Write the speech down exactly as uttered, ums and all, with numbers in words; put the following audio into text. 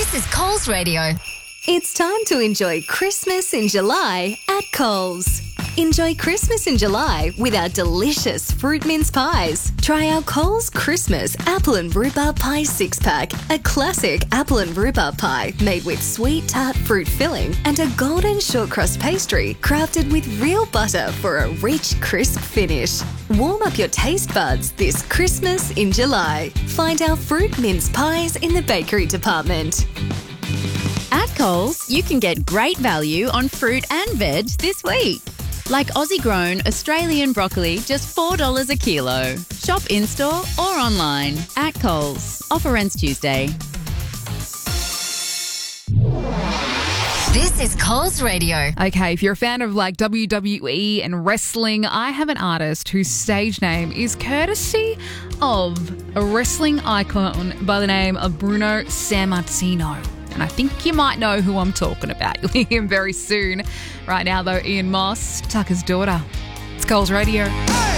This is Coles Radio. It's time to enjoy Christmas in July at Coles. Enjoy Christmas in July with our delicious fruit mince pies. Try our Coles Christmas apple and rhubarb pie six-pack, a classic apple and rhubarb pie made with sweet tart fruit filling and a golden short crust pastry crafted with real butter for a rich, crisp finish. Warm up your taste buds this Christmas in July. Find our fruit mince pies in the bakery department. At Coles, you can get great value on fruit and veg this week. Like Aussie-grown Australian broccoli, just four dollars a kilo. Shop in-store or online. At Coles. Offer ends Tuesday. This is Coles Radio. Okay, if you're a fan of like W W E and wrestling, I have an artist whose stage name is courtesy of a wrestling icon by the name of Bruno Sammartino. And I think you might know who I'm talking about. You'll hear him very soon. Right now, though, Ian Moss, Tucker's daughter. It's Coles Radio.